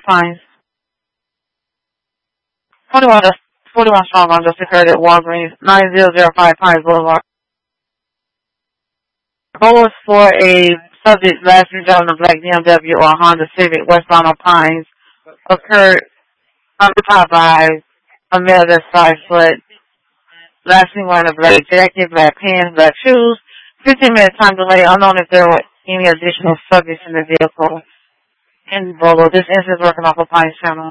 Pines. 41 strong arm just occurred at Walgreens, 9005 Pines Boulevard. Goal was for a subject last seen driving a black BMW or Honda Civic westbound on Pines. Occurred occupied by a male that's 5 foot. Last seen wearing a black jacket, black pants, black shoes. 15-minute time delay. Unknown if there were any additional subjects in the vehicle. In Bolo, this incident is working off of Pines Channel.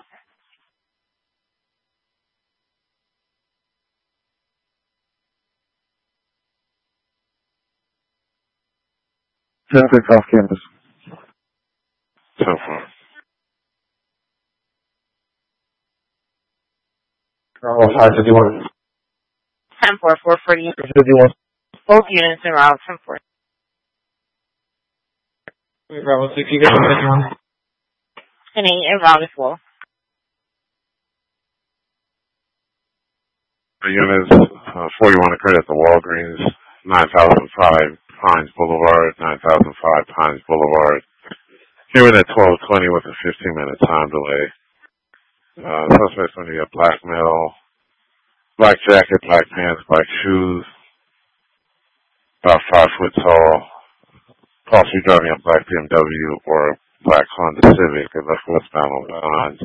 10-6 off campus. 10-4. Oh, 551. 10-4, 440. 51. Both units in route, 10-4. Bravo 6, you got 51. And 8 in route as well. The units 41 occurred at the Walgreens, 9005 Pines Boulevard, 9005 Pines Boulevard. Came in at 12:20 with a 15-minute time delay. Suspect's going to be a black male, black jacket, black pants, black shoes, about 5 foot tall, possibly driving a black BMW or a black Honda Civic and left westbound on Pines.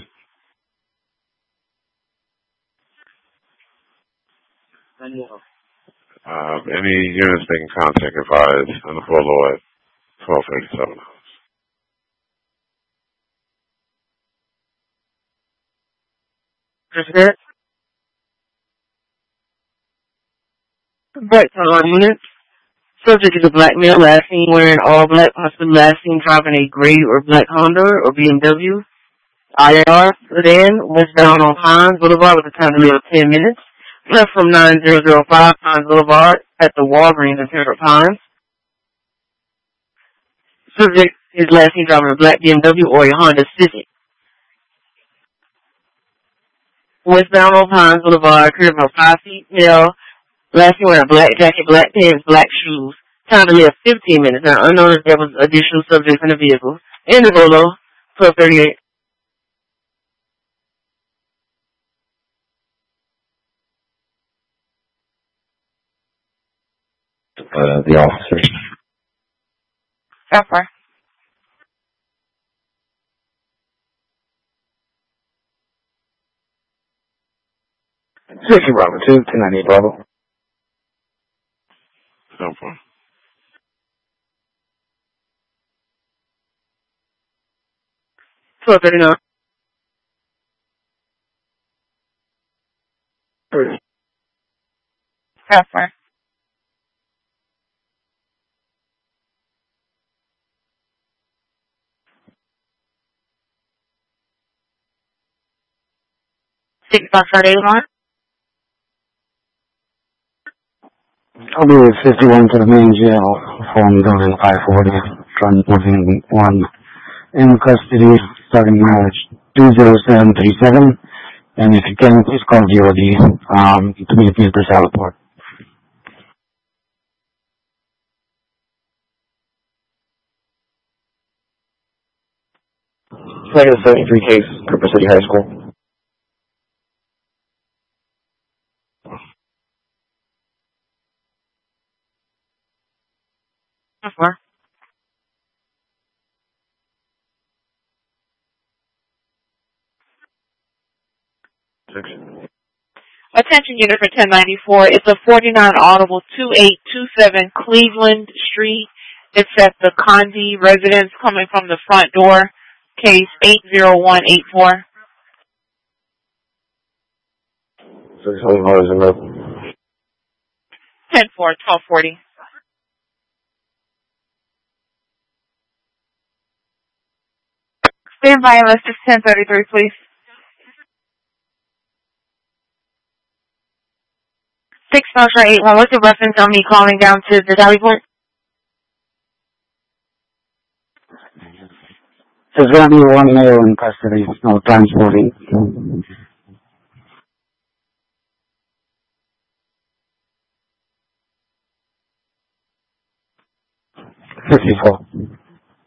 Any units making contact advised on the Bolo at 12:37. Just good. Back to our units. Subject is a black male, last seen wearing all black, possibly last seen driving a gray or black Honda or BMW. IR sedan, westbound on Pines Boulevard with a time delay of 10 minutes. Left from 9005 Pines Boulevard at the Walgreens in Pembroke Pines. Subject is last seen driving a black BMW or a Honda Civic. Westbound on Pines Boulevard, curve of 5 feet male. Last seen wearing a black jacket, black pants, black shoes. Time delay of 15 minutes. Now, unknown if there was additional subjects in the vehicle. In the Bolo, 1238. The officers. How far? Sixty Bravo 2, 298 Bravo. 10-4. 1239. How far? Six by 31. I'll be with 51 to the main jail from building 540, moving 1 in custody starting March 20737. And if you can, please call DOD to meet me at the South Port. Second 73 case, Cooper City High School. How far? Attention unit for 1094. It's a 49 Audible 2827 Cleveland Street. It's at the Condi residence coming from the front door. Case 80184. 600 orders in row. 10-4, 1240. Stand by and list is 1033, please. 6-81. What's the reference on me calling down to the Valley Point? There's going to be 1 male in custody, no transporting. 54.